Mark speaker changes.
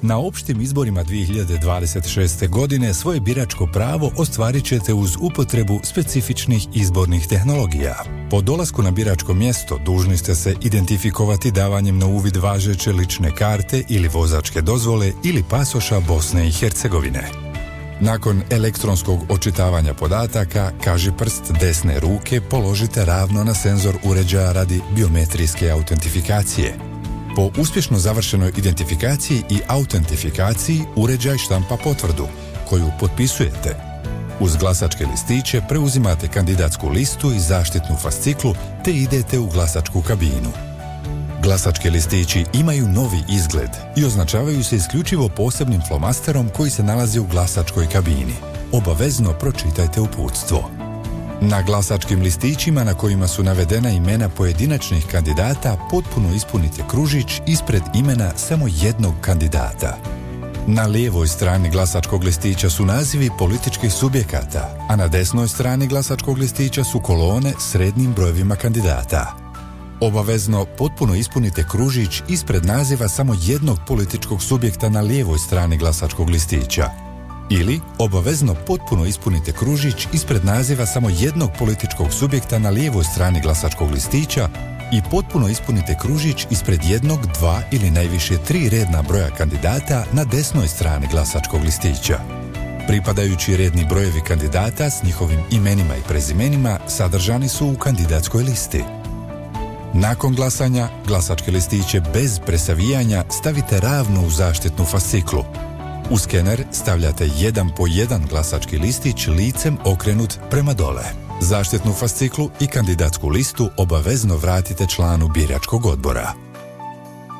Speaker 1: Na opštim izborima 2026. godine svoje biračko pravo ostvarit ćete uz upotrebu specifičnih izbornih tehnologija. Po dolasku na biračko mjesto dužni ste se identifikovati davanjem na uvid važeće lične karte ili vozačke dozvole ili pasoša Bosne i Hercegovine. Nakon elektronskog očitavanja podataka, kažiprst desne ruke položite ravno na senzor uređaja radi biometrijske autentifikacije. Po uspješno završenoj identifikaciji i autentifikaciji uređaj štampa potvrdu, koju potpisujete. Uz glasačke listiće preuzimate kandidatsku listu i zaštitnu fasciklu te idete u glasačku kabinu. Glasački listići imaju novi izgled i označavaju se isključivo posebnim flomasterom koji se nalazi u glasačkoj kabini. Obavezno pročitajte uputstvo. Na glasačkim listićima na kojima su navedena imena pojedinačnih kandidata potpuno ispunite kružić ispred imena samo jednog kandidata. Na lijevoj strani glasačkog listića su nazivi političkih subjekata, a na desnoj strani glasačkog listića su kolone s rednim brojevima kandidata. Obavezno potpuno ispunite kružić ispred naziva samo jednog političkog subjekta na lijevoj strani glasačkog listića. Ili obavezno potpuno ispunite kružić ispred naziva samo jednog političkog subjekta na lijevoj strani glasačkog listića i potpuno ispunite kružić ispred jednog, dva ili najviše 3 redna broja kandidata na desnoj strani glasačkog listića. Pripadajući redni brojevi kandidata s njihovim imenima i prezimenima sadržani su u kandidatskoj listi. Nakon glasanja, glasačke listiće bez presavijanja stavite ravno u zaštitnu fasciklu. U skener stavljate jedan po jedan glasački listić licem okrenut prema dole. Zaštitnu fasciklu i kandidatsku listu obavezno vratite članu biračkog odbora.